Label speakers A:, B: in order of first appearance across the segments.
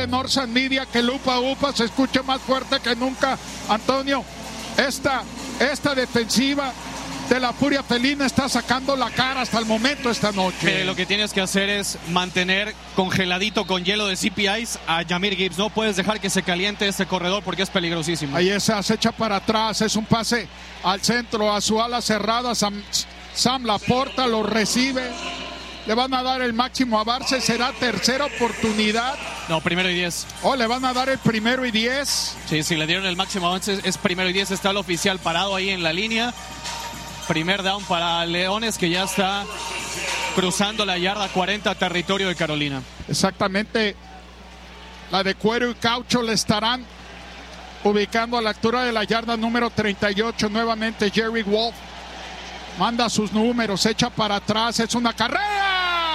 A: de Northern Media, que el upa upa se escuche más fuerte que nunca. Antonio, esta defensiva de la Furia Felina está sacando la cara hasta el momento esta noche.
B: Lo que tienes que hacer es mantener congeladito con hielo de CPIs a Jahmyr Gibbs. No puedes dejar que se caliente ese corredor porque es peligrosísimo.
A: Ahí se echa para atrás, es un pase al centro, a su ala cerrada. Sam Laporta lo recibe. Le van a dar el máximo a Barça, será tercera oportunidad.
B: No, 1º y 10.
A: Le van a dar el 1º y 10.
B: Sí, si le dieron el máximo avance es 1º y 10. Está el oficial parado ahí en la línea. Primer down para Leones, que ya está cruzando la yarda 40, territorio de Carolina.
A: Exactamente. La de cuero y caucho le estarán ubicando a la altura de la yarda número 38. Nuevamente Jerry Wolf manda sus números, echa para atrás, es una carrera.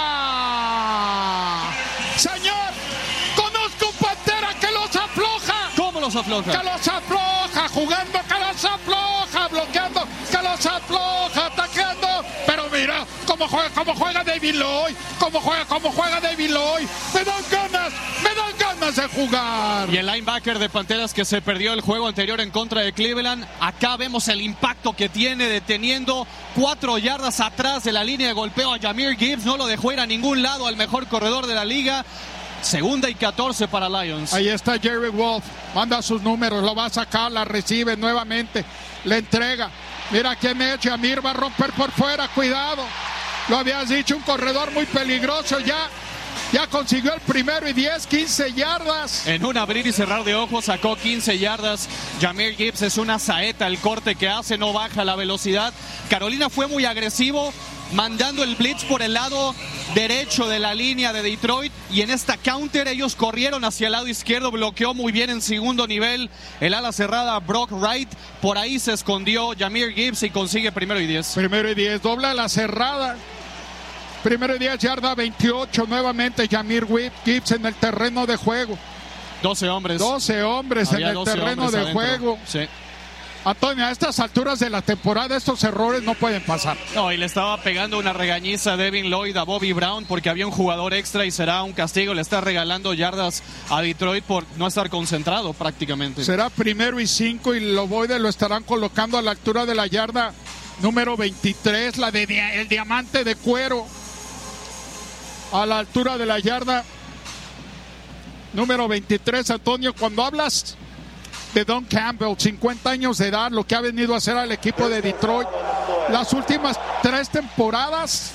A: Señor, conozco un Pantera que los afloja.
B: ¿Cómo los afloja?
A: Que los afloja, jugando, que los afloja, bloqueando, que los afloja, atacando. Pero mira cómo juega David Lloyd, cómo juega David Lloyd. Me dan ganas de jugar.
B: Y el linebacker de Panteras que se perdió el juego anterior en contra de Cleveland. Acá vemos el impacto que tiene deteniendo 4 yardas atrás de la línea de golpeo a Jahmyr Gibbs. No lo dejó ir a ningún lado al mejor corredor de la liga. 2nd y 14 para Lions.
A: Ahí está Jerry Wolf, manda sus números, lo va a sacar, la recibe nuevamente, le entrega. Mira quién es, Jahmyr va a romper por fuera, cuidado. Lo habías dicho, un corredor muy peligroso, ya consiguió el 1º y 10, 15 yardas.
B: En un abrir y cerrar de ojos sacó 15 yardas. Jahmyr Gibbs es una saeta, el corte que hace, no baja la velocidad. Carolina fue muy agresivo, mandando el blitz por el lado derecho de la línea de Detroit, y en esta counter ellos corrieron hacia el lado izquierdo, bloqueó muy bien en segundo nivel el ala cerrada Brock Wright, por ahí se escondió Jahmyr Gibbs y consigue 1º y 10.
A: 1º y 10, dobla la cerrada. 1º y 10, yarda 28, nuevamente Jahmyr Gibbs en el terreno de juego.
B: 12 hombres.
A: 12 hombres en el terreno de juego.
B: Sí.
A: Antonio, a estas alturas de la temporada estos errores no pueden pasar.
B: No, y le estaba pegando una regañiza a Devin Lloyd, a Bobby Brown, porque había un jugador extra y será un castigo. Le está regalando yardas a Detroit por no estar concentrado prácticamente.
A: Será 1º y 5 y los Boydes lo estarán colocando a la altura de la yarda número 23, el diamante de cuero. A la altura de la yarda número 23, Antonio, cuando hablas de Don Campbell, 50 años de edad, lo que ha venido a hacer al equipo de Detroit, las últimas 3 temporadas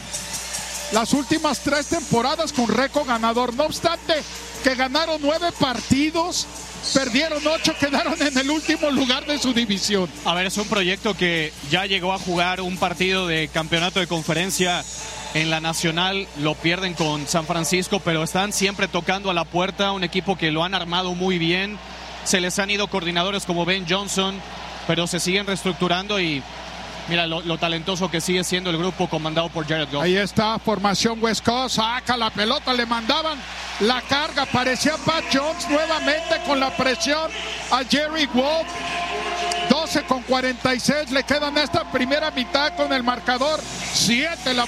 A: con récord ganador, no obstante que ganaron 9 partidos, perdieron 8, quedaron en el último lugar de su división.
B: A ver, es un proyecto que ya llegó a jugar un partido de campeonato de conferencia en la Nacional, lo pierden con San Francisco, pero están siempre tocando a la puerta, un equipo que lo han armado muy bien. Se les han ido coordinadores como Ben Johnson, pero se siguen reestructurando y mira lo talentoso que sigue siendo el grupo comandado por Jared Goff.
A: Ahí está, formación West Coast, saca la pelota, le mandaban la carga, parecía Pat Jones nuevamente con la presión a Jerry Wolf. 12:46 le quedan esta primera mitad con el marcador 7.